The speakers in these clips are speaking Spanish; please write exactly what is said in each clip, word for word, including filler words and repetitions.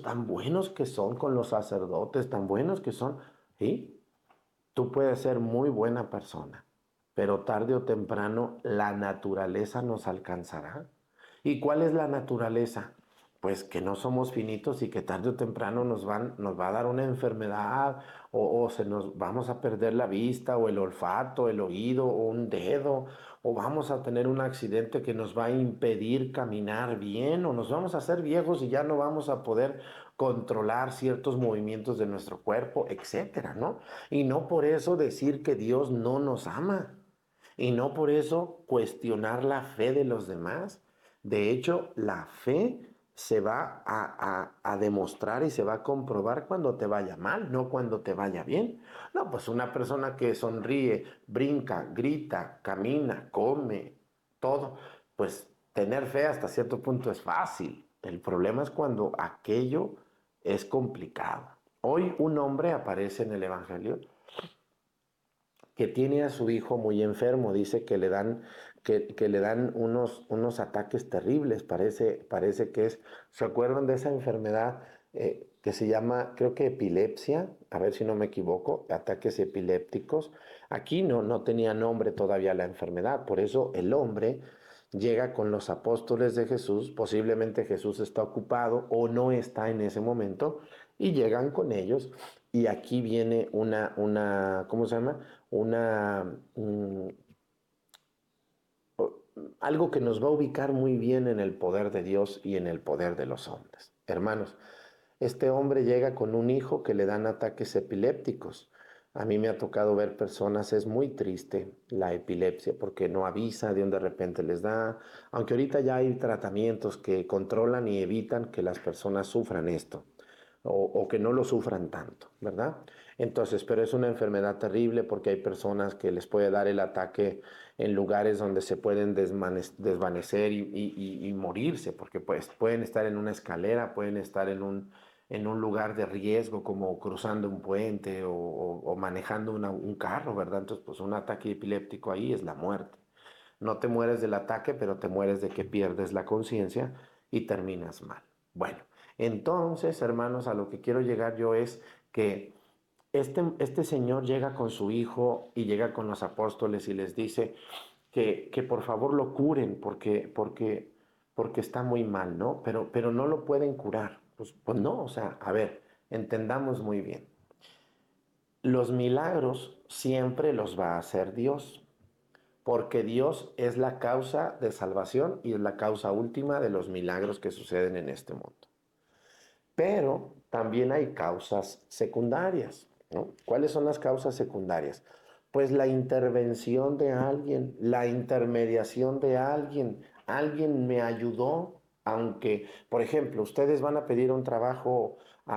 tan buenos que son con los sacerdotes, tan buenos que son. ¿Sí? Tú puedes ser muy buena persona, pero tarde o temprano la naturaleza nos alcanzará. ¿Y cuál es la naturaleza? Pues que no somos finitos y que tarde o temprano nos van, nos va a dar una enfermedad o, o se nos vamos a perder la vista o el olfato, el oído o un dedo o vamos a tener un accidente que nos va a impedir caminar bien o nos vamos a hacer viejos y ya no vamos a poder controlar ciertos movimientos de nuestro cuerpo, etcétera, ¿no? Y no por eso decir que Dios no nos ama. Y no por eso cuestionar la fe de los demás. De hecho, la fe se va a, a, a demostrar y se va a comprobar cuando te vaya mal, no cuando te vaya bien. No, pues una persona que sonríe, brinca, grita, camina, come, todo, pues tener fe hasta cierto punto es fácil. El problema es cuando aquello es complicado. Hoy un hombre aparece en el Evangelio que tiene a su hijo muy enfermo, dice que le dan, que, que le dan unos, unos ataques terribles, parece, parece que es, ¿se acuerdan de esa enfermedad eh, que se llama, creo que epilepsia? A ver si no me equivoco, ataques epilépticos. Aquí no, no tenía nombre todavía la enfermedad, por eso el hombre llega con los apóstoles de Jesús, posiblemente Jesús está ocupado o no está en ese momento, y llegan con ellos, y aquí viene una, una, ¿cómo se llama? Una, um, algo que nos va a ubicar muy bien en el poder de Dios y en el poder de los hombres. Hermanos, este hombre llega con un hijo que le dan ataques epilépticos. A mí me ha tocado ver personas, es muy triste la epilepsia porque no avisa, de un de repente les da, aunque ahorita ya hay tratamientos que controlan y evitan que las personas sufran esto o, o que no lo sufran tanto, ¿verdad? Entonces, pero es una enfermedad terrible porque hay personas que les puede dar el ataque en lugares donde se pueden desvanecer y, y, y, y morirse, porque pues pueden estar en una escalera, pueden estar en un, en un lugar de riesgo como cruzando un puente o, o, o manejando una, un carro, ¿verdad? Entonces, pues un ataque epiléptico ahí es la muerte. No te mueres del ataque, pero te mueres de que pierdes la conciencia y terminas mal. Bueno, entonces, hermanos, a lo que quiero llegar yo es que este, este señor llega con su hijo y llega con los apóstoles y les dice que, que por favor lo curen porque, porque, porque está muy mal, ¿no? Pero, pero no lo pueden curar. Pues, pues no, o sea, a ver, entendamos muy bien. Los milagros siempre los va a hacer Dios, porque Dios es la causa de salvación y es la causa última de los milagros que suceden en este mundo. Pero también hay causas secundarias, ¿no? ¿Cuáles son las causas secundarias? Pues la intervención de alguien, la intermediación de alguien. Alguien me ayudó, aunque, por ejemplo, ustedes van a pedir un trabajo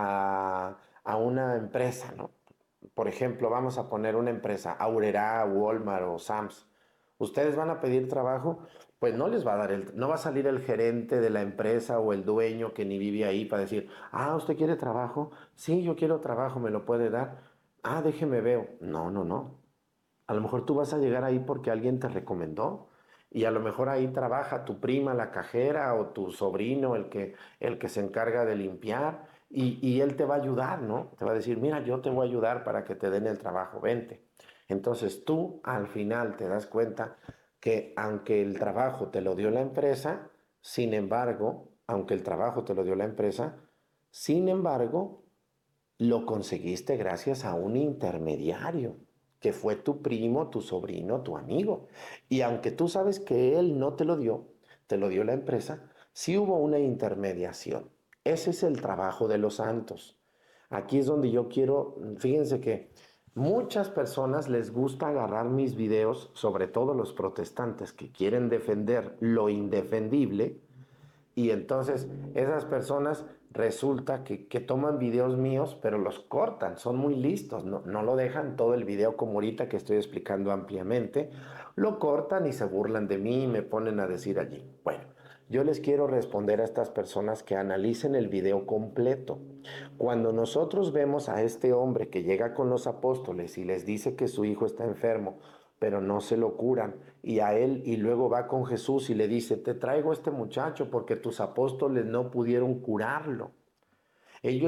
a, a una empresa, ¿no? Por ejemplo, vamos a poner una empresa, Aurrera, Walmart o Sams. Ustedes van a pedir trabajo, pues no les va a dar el, no va a salir el gerente de la empresa o el dueño que ni vive ahí para decir, ah, ¿usted quiere trabajo? Sí, yo quiero trabajo, ¿me lo puede dar? Ah, déjeme veo. No, no, no. A lo mejor tú vas a llegar ahí porque alguien te recomendó y a lo mejor ahí trabaja tu prima, la cajera, o tu sobrino, el que, el que se encarga de limpiar, y, y él te va a ayudar, ¿no? Te va a decir, mira, yo te voy a ayudar para que te den el trabajo, vente. Entonces tú al final te das cuenta que aunque el trabajo te lo dio la empresa, sin embargo, aunque el trabajo te lo dio la empresa, sin embargo, lo conseguiste gracias a un intermediario, que fue tu primo, tu sobrino, tu amigo. Y aunque tú sabes que él no te lo dio, te lo dio la empresa, sí hubo una intermediación. Ese es el trabajo de los santos. Aquí es donde yo quiero, fíjense que muchas personas les gusta agarrar mis videos, sobre todo los protestantes que quieren defender lo indefendible, y entonces esas personas resulta que, que toman videos míos, pero los cortan, son muy listos, no, no lo dejan todo el video como ahorita que estoy explicando ampliamente, lo cortan y se burlan de mí y me ponen a decir allí. Bueno, yo les quiero responder a estas personas que analicen el video completo. Cuando nosotros vemos a este hombre que llega con los apóstoles y les dice que su hijo está enfermo, pero no se lo curan, y a él, y luego va con Jesús y le dice, te traigo a este muchacho porque tus apóstoles no pudieron curarlo. Ellos